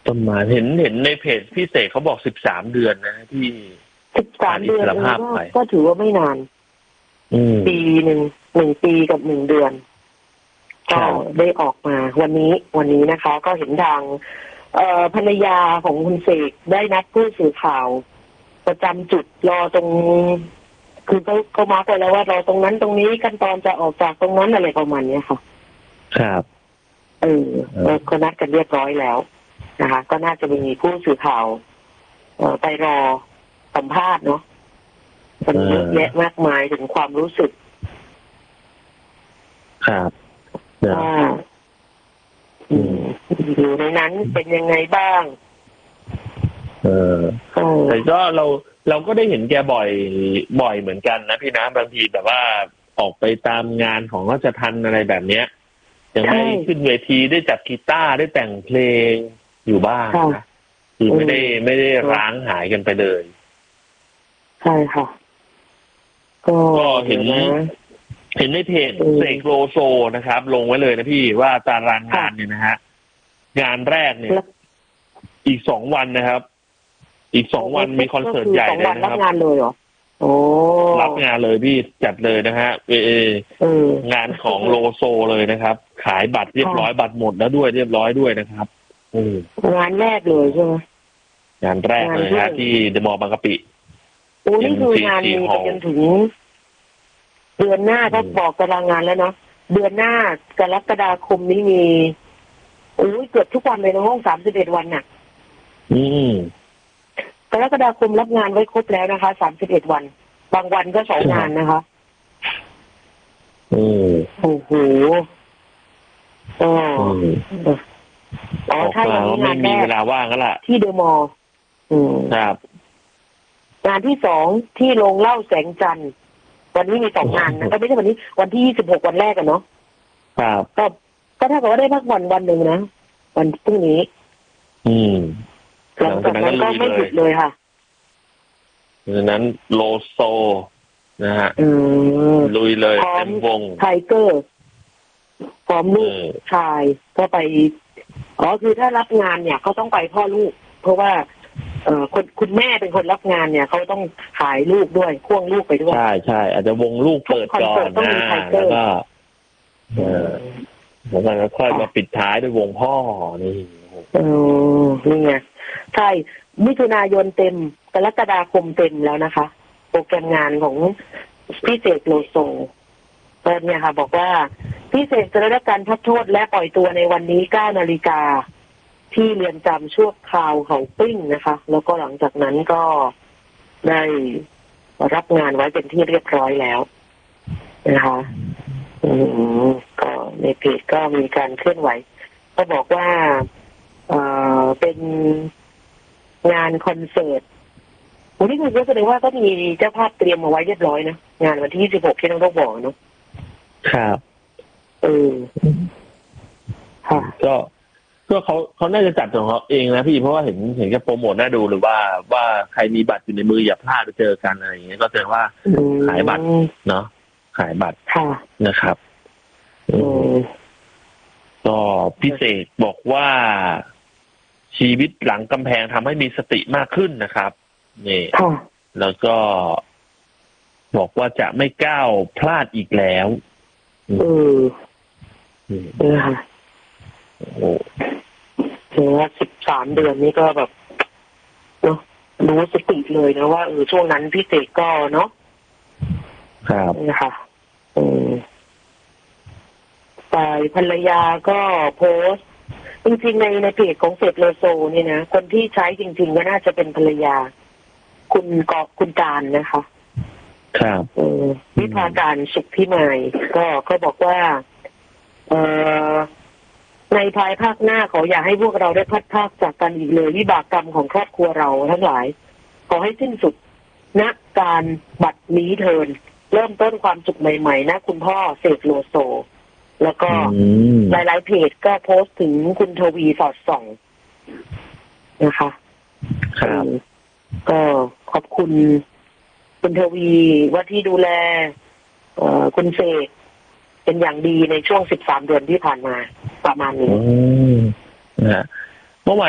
ประมาณเห็นในเพจพี่เสกเขาบอก13 เดือนนะที่ 13 เดือนก็ถือว่าไม่นานปีหนึ่งปีกับ1 เดือนก็ได้ออกมาวันนี้นะคะ ก็เห็นทางภรรยาของคุณเสกได้นัดผู้สื่อข่าวประจำจุดรอตรงคือเขามาร์คไว้แล้วว่ารอตรงนั้นตรงนี้ขั้นตอนจะออกจากตรงนั้นอะไรประมาณนี้ค่ะครับก็นัดกันเรียบร้อยแล้วนะคะก็น่าจะมีผู้สื่อข่าวไปรอสัมภาษณ์เนาะกันเยอะแยะมากมายถึงความรู้สึกครับอยู่ในนั้นเป็นยังไงบ้างแต่ก็เราก็ได้เห็นแกบ่อยเหมือนกันนะพี่นะบางทีแบบว่าออกไปตามงานของราชทัณฑ์อะไรแบบเนี้ยยังได้ขึ้นเวทีได้จับกีตาร์ได้แต่งเพลงอยู่บ้างนะคือไม่ได้ร้างหายกันไปเลยใช่ค่ะก็เห็นในเพจเสกโลโซนะครับลงไว้เลยนะพี่ว่าตารางงานเนี่ยนะฮะงานแรกเนี่ยอีก2 วันนะครับอีก2 วันมีคอนเสิร์ตใหญ่เลยนะครับรับงานเลยเหรอโอ้รับงานเลยพี่จัดเลยนะฮะงานของโลโซเลยนะครับขายบัตรเรียบร้อยบัตรหมดแล้วด้วยเรียบร้อยด้วยนะครับงานแรกเลยใช่ไหมงานแรกเลยฮะที่เดอะมอลล์บางกะปินี่คืองานมีไปจนถึงเดือนหน้าก็บอกตารางงานแล้วเนาะเดือนหน้ากรกฎาคมนี้มีเกือบทุกวันเลยในห้อง31 วันน่ะกรกฎาคมรับงานไว้ครบแล้วนะคะ31 วันบางวันก็2 งานนะคะโอ้โหถ้าอย่างนี้งานแรกเวลาว่างก็ล่ะที่เดอะมอลล์ครับงานที่2ที่โรงเหล้าแสงจันทร์วันนี้มี2 งานนะก็ไม่ใช่วันที่26วันแรกกันเนาะครับก็ถ้าเกิดว่าได้พักวันหนึ่งนะวันพรุ่งนี้หลังจากนั้นก็ไม่หยุดเลยค่ะดังนั้นโลโซนะฮะลุยเลยเต็มวงไทเกอร์พร้อมลูกชายก็ไปคือถ้ารับงานเนี่ยเขาต้องไปพ่อลูกเพราะว่าคุณแม่เป็นคนรับงานเนี่ยเขาต้องขายลูกด้วยพ่วงลูกไปด้วยใช่อาจจะวงลูกเปิดก่อนนะแล้วก็แล้วก็ค่อยมาปิดท้ายด้วยวงพ่อนี่นี่ไงใช่มิถุนายนเต็มกรกฎาคมเต็มแล้วนะคะโปรแกรมงานของพี่เสกโลโซก็เนี่ยค่ะบอกว่าพี่เสกจะได้รับการพักโทษและปล่อยตัวในวันนี้ 9 นาฬิกาที่เรือนจำชั่วคราวเขาปิ้งนะคะแล้วก็หลังจากนั้นก็ได้รับงานไว้เป็นที่เรียบร้อยแล้วนะคะก็ในเพจก็มีการเคลื่อนไหวก็บอกว่าเป็นงานคอนเสิร์ตวันนี้คุณก็แสดงว่าก็มีเจ้าภาพเตรียมมาไว้เรียบร้อยนะงานวันที่26ที่น้องต้องบอกเนาะครับค่ะก็เขาน่าจะจัดของเขาเองนะพี่เพราะว่าเห็นแค่โปรโมทน่าดูหรือว่าใครมีบัตรอยู่ในมืออย่าพลาดไปเจอกันอะไรอย่างเงี้ยก็แสดงว่าขายบัตรเนาะขายบัตรนะครับก็พี่เสกบอกว่าชีวิตหลังกำแพงทำให้มีสติมากขึ้นนะครับนี่แล้วก็บอกว่าจะไม่ก้าวพลาดอีกแล้วค่ะถึงว่า13 เดือนนี้ก็แบบเนาะรู้สติเลยนะว่าช่วงนั้นพี่เสกก็เนาะครับนะคะฝ่ายภรรยาก็โพสต์จริงๆในเพจของเสกโลโซนี่นะคนที่ใช้จริงๆก็น่าจะเป็นภรรยาคุณการนะคะครับวิภาการสุขพิมายก็บอกว่าในภายภาคหน้าขออย่าให้พวกเราได้พัดพรากจากกันอีกเลยวิบากกรรมของครอบครัวเราทั้งหลายขอให้สิ้นสุดณการบัดนี้เทินเริ่มต้นความสุขใหม่ๆนะคุณพ่อเสกโลโซแล้วก็หลายๆเพจก็โพสต์ถึงคุณทวีสอดส่องนะคะครับก็ขอบคุณคุณทวีว่าที่ดูแลคุณเสกเป็นอย่างดีในช่วง13 เดือนที่ผ่านมาประมาณนี้นะ